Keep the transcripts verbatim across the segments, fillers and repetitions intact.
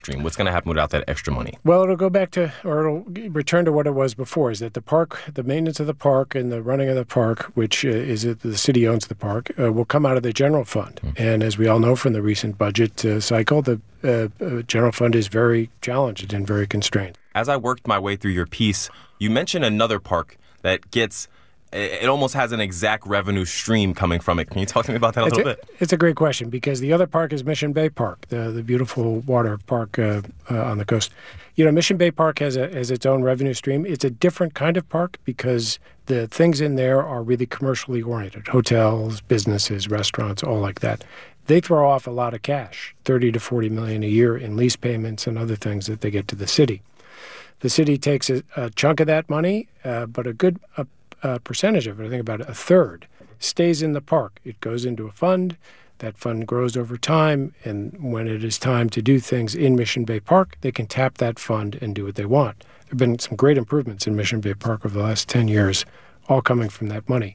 stream? What's going to happen without that extra money? Well, it'll go back to, or it'll return to what it was before, is that the park, the maintenance of the park and the running of the park, which uh, is that the city owns the park, uh, will come out of the general fund. Mm-hmm. And as we all know from the recent budget uh, cycle, the uh, uh, general fund is very challenged and very constrained. As I worked my way through your piece, you mentioned another park that gets, it almost has an exact revenue stream coming from it. Can you talk to me about that a it's little a, bit? It's a great question, because the other park is Mission Bay Park, the, the beautiful water park uh, uh, on the coast. You know, Mission Bay Park has, a, has its own revenue stream. It's a different kind of park because the things in there are really commercially oriented. Hotels, businesses, restaurants, all like that. They throw off a lot of cash, thirty to forty million a year in lease payments and other things that they get to the city. The city takes a, a chunk of that money, uh, but a good a, a percentage of it, I think about a third, stays in the park. It goes into a fund. That fund grows over time, and when it is time to do things in Mission Bay Park, they can tap that fund and do what they want. There have been some great improvements in Mission Bay Park over the last ten years, all coming from that money.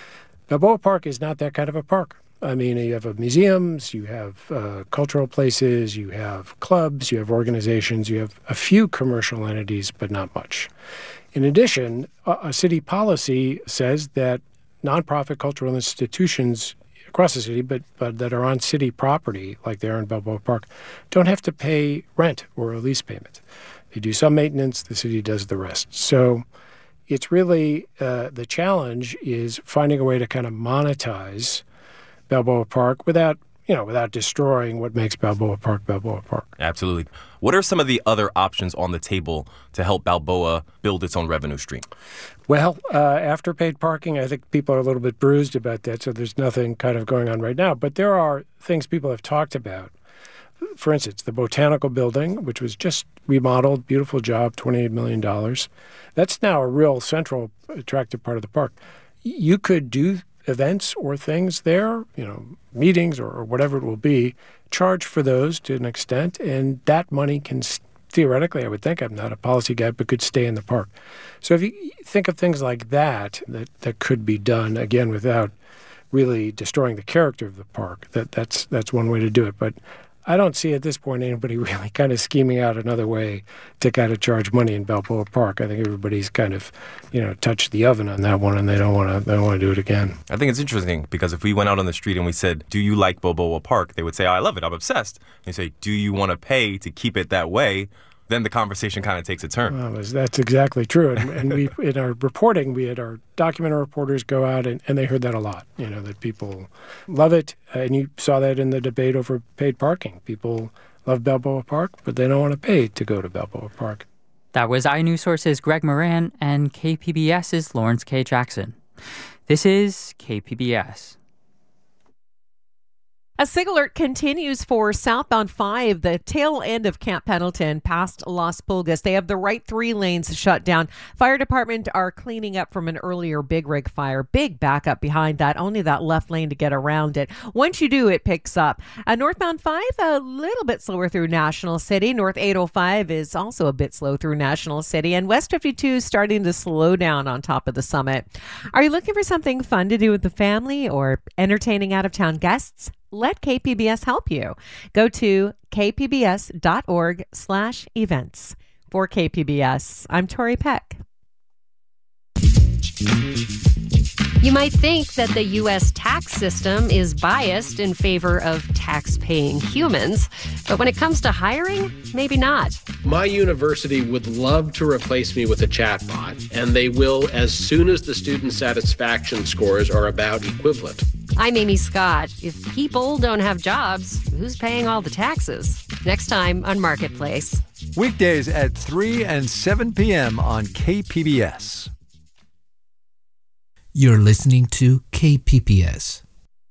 Balboa Park is not that kind of a park. I mean, you have museums, you have uh, cultural places, you have clubs, you have organizations, you have a few commercial entities, but not much. In addition, a, a city policy says that nonprofit cultural institutions across the city, but, but that are on city property, like they are in Balboa Park, don't have to pay rent or a lease payment. They do some maintenance, the city does the rest. So it's really, uh, the challenge is finding a way to kind of monetize Balboa Park without, you know, without destroying what makes Balboa Park Balboa Park. Absolutely. What are some of the other options on the table to help Balboa build its own revenue stream? Well, uh, after-paid parking, I think people are a little bit bruised about that, so there's nothing kind of going on right now. But there are things people have talked about. For instance, the Botanical Building, which was just remodeled, beautiful job, twenty-eight million dollars. That's now a real central, attractive part of the park. You could do events or things there, you know, meetings or, or whatever it will be, charge for those to an extent, and that money can theoretically, I would think, I'm not a policy guy, but could stay in the park. So if you think of things like that, that, that could be done, again, without really destroying the character of the park, that that's that's one way to do it. But I don't see at this point anybody really kind of scheming out another way to kind of charge money in Balboa Park. I think everybody's kind of, you know, touched the oven on that one, and they don't want to. They don't want to do it again. I think it's interesting because if we went out on the street and we said, "Do you like Balboa Park?" they would say, oh, "I love it. I'm obsessed." And they say, "Do you want to pay to keep it that way?" Then the conversation kind of takes a turn. Well, that's exactly true. And, and we, in our reporting, we had our documentary reporters go out, and, and they heard that a lot, you know, that people love it. Uh, and you saw that in the debate over paid parking. People love Balboa Park, but they don't want to pay to go to Balboa Park. That was iNewsSource's Greg Moran and KPBS's Lawrence K. Jackson. This is K P B S. A SIG alert continues for southbound five, the tail end of Camp Pendleton past Las Pulgas. They have the right three lanes shut down. Fire department are cleaning up from an earlier big rig fire. Big backup behind that, only that left lane to get around it. Once you do, it picks up. Uh, northbound five, a little bit slower through National City. North eight oh five is also a bit slow through National City. And West fifty-two is starting to slow down on top of the summit. Are you looking for something fun to do with the family or entertaining out-of-town guests? Let K P B S help you. Go to kpbs.org slash events. For K P B S, I'm Tori Peck. You might think that the U S tax system is biased in favor of tax-paying humans, but when it comes to hiring, maybe not. My university would love to replace me with a chatbot, and they will as soon as the student satisfaction scores are about equivalent. I'm Amy Scott. If people don't have jobs, who's paying all the taxes? Next time on Marketplace. Weekdays at three and seven p.m. on K P B S. You're listening to K P B S.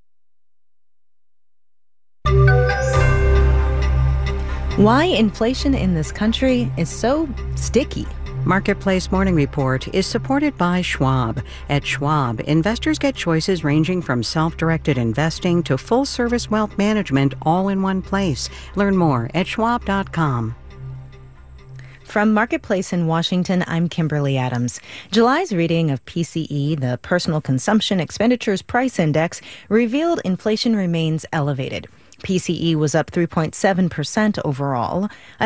Why inflation in this country is so sticky. Marketplace Morning Report is supported by Schwab. At Schwab, investors get choices ranging from self-directed investing to full-service wealth management all in one place. Learn more at schwab dot com. From Marketplace in Washington, I'm Kimberly Adams. July's reading of P C E, the Personal Consumption Expenditures Price Index, revealed inflation remains elevated. P C E was up three point seven percent overall.